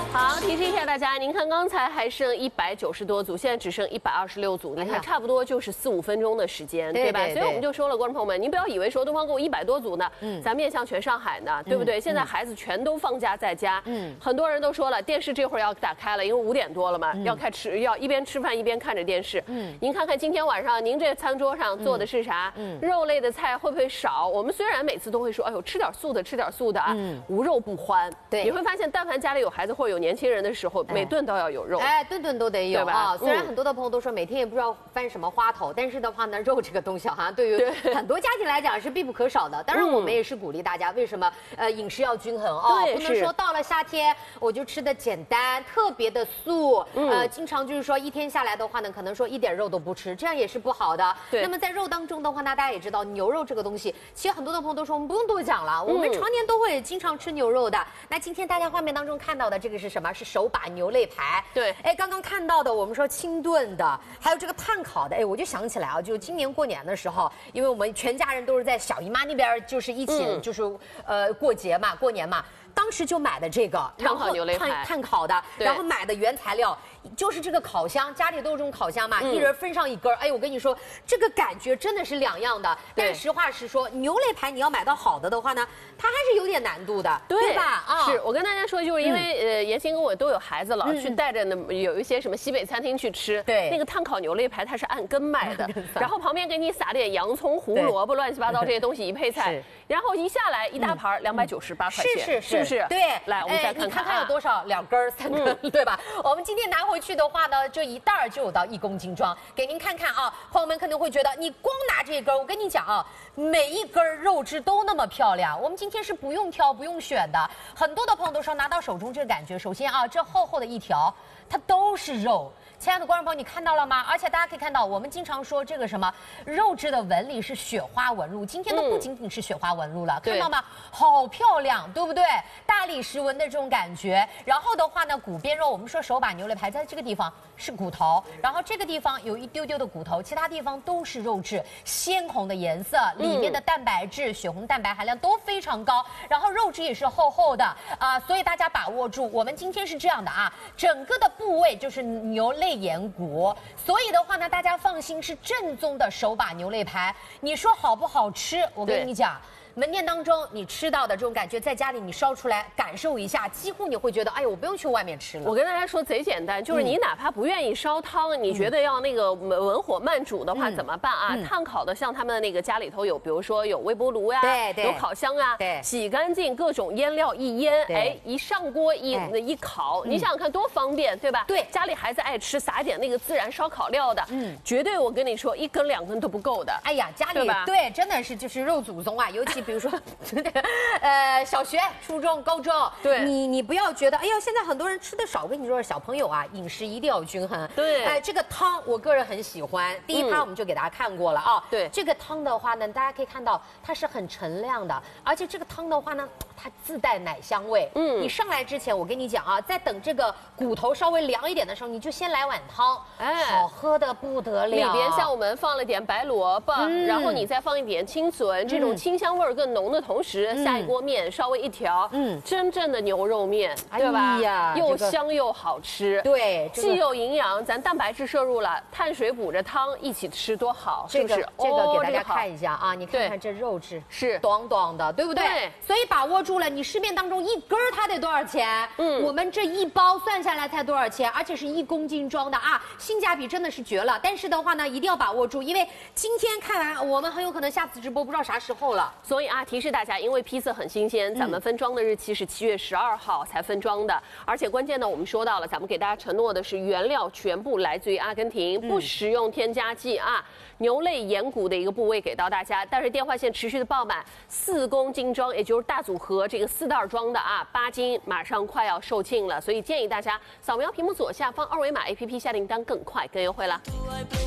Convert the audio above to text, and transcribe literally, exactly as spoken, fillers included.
好，提示一下大家，您看刚才还剩一百九十多组，现在只剩一百二十六组，你看差不多就是四五分钟的时间，对吧？所以我们就说了，观众朋友们，您不要以为说东方购物一百多组呢，嗯，咱面向全上海呢，对不对？现在孩子全都放假在家，嗯，很多人都说了，电视这会儿要打开了，因为五点多了嘛，要开吃，要一边吃饭一边看着电视，嗯，您看看今天晚上您这餐桌上做的是啥？嗯，肉类的菜会不会少？我们虽然每次都会说，哎呦，吃点素的，吃点素的啊，嗯，无肉不欢，对，你会发现，但凡家里有孩子或者有年轻人的时候。每顿都要有肉， 哎，顿顿都得有啊。虽然很多的朋友都说每天也不知道翻什么花头，但是的话呢，肉这个东西好像对于很多家庭来讲是必不可少的。当然，我们也是鼓励大家，为什么呃饮食要均衡哦，不能说到了夏天我就吃的简单，特别的素，呃，经常就是说一天下来的话呢，可能说一点肉都不吃，这样也是不好的。那么在肉当中的话呢，大家也知道牛肉这个东西，其实很多的朋友都说我们不用多讲了，我们常年都会经常吃牛肉的。那今天大家画面当中看到的这个是什么？是手把牛肋排， 对， 哎，刚刚看到的，我们说清炖的，还有这个炭烤的，哎，我就想起来啊，就今年过年的时候，因为我们全家人都是在小姨妈那边，就是一起，嗯、就是，呃，过节嘛，过年嘛。当时就买的这个炭烤牛肋排， 炭炭烤的，然后买的原材料就是这个烤箱，家里都有这种烤箱嘛，嗯、一人分上一根。哎，我跟你说，这个感觉真的是两样的。但实话实说，牛肋排你要买到好的的话呢，它还是有点难度的， 对, 对吧？啊， 是我跟大家说，就是因为、嗯、呃，妍希跟我都有孩子了，嗯、去带着呢有一些什么西北餐厅去吃，对，那个炭烤牛肋排它是按根卖的，然后旁边给你撒点洋葱、胡萝卜、乱七八糟这些东西一配菜，然后一下来一大盘两百九十八块钱， 是是是不是？ 对， 来我们再看看、啊， 你看看有多少，两根、三根，嗯、对吧？我们今天拿回去的话呢，这一袋就有到一公斤装，给您看看啊。朋友们可能会觉得，你光拿这一根，我跟你讲啊，每一根肉质都那么漂亮。我们今天是不用挑、不用选的。很多的朋友都说拿到手中这个感觉，首先啊，这厚厚的一条，它都是肉。亲爱的观众朋友，你看到了吗？而且大家可以看到，我们经常说这个什么肉质的纹理是雪花纹路，今天都不仅仅是雪花纹路了，嗯、看到吗？好漂亮，对不对？大理石纹的这种感觉。然后的话呢，骨边肉，我们说手把牛肋排在这个地方是骨头，然后这个地方有一丢丢的骨头，其他地方都是肉质，鲜红的颜色，里面的蛋白质、血红蛋白含量都非常高，然后肉质也是厚厚的啊、呃，所以大家把握住，我们今天是这样的啊，整个的部位就是牛肋眼骨，所以的话呢，大家放心，是正宗的手把牛肋排。你说好不好吃？我跟你讲。门店当中你吃到的这种感觉，在家里你烧出来感受一下，几乎你会觉得，哎呦，我不用去外面吃了。 我跟大家说贼简单，就是你哪怕不愿意烧汤，嗯、你觉得要那个文火慢煮的话、嗯、怎么办啊？嗯、炭烤的，像他们的那个家里头有，比如说有微波炉呀、啊，有烤箱啊，对，洗干净各种腌料一腌，哎，一上锅一一烤，嗯、你想想看多方便，对吧？对，家里孩子爱吃，撒一点那个孜然烧烤料的，嗯，绝对我跟你说，一根两根都不够的。 哎呀，家里 对, 对，真的是就是肉祖宗啊，尤其比如说。呃，小学、初中、高中，对你，你不要觉得，哎呀，现在很多人吃的少。我跟你说，小朋友啊，饮食一定要均衡。对，哎、呃，这个汤我个人很喜欢。第一趴我们就给大家看过了啊。对、嗯，这个汤的话呢，大家可以看到它是很陈亮的，而且这个汤的话呢，它自带奶香味。嗯，你上来之前，我跟你讲啊，在等这个骨头稍微凉一点的时候，你就先来碗汤，哎，好喝的不得了。 里边像我们放了点白萝卜，嗯、然后你再放一点青笋，这种清香味儿更浓的同时。嗯、下一锅面稍微一调，嗯，真正的牛肉面，对吧？哎呀，又香又好吃，对，既有营养，咱蛋白质摄入了，碳水补着汤一起吃多好，是不是？ 这个给大家看一下啊，你看看这肉质是短短的，对不对？对，所以把握住了，你市面当中一根它得多少钱？嗯，我们这一包算下来才多少钱？而且是一公斤装的啊，性价比真的是绝了。但是的话呢，一定要把握住，因为今天看完，我们很有可能下次直播不知道啥时候了。 所以啊，提示大家。因为批次很新鲜，咱们分装的日期是七月十二号才分装的，而且关键呢，我们说到了，咱们给大家承诺的是原料全部来自于阿根廷，不使用添加剂啊。牛肋眼骨的一个部位给到大家，但是电话线持续的爆满，四公斤装，也就是大组合这个四袋装的啊，八斤马上快要售罄了，所以建议大家扫描屏幕左下方二维码 A P P 下订单更快更优惠了。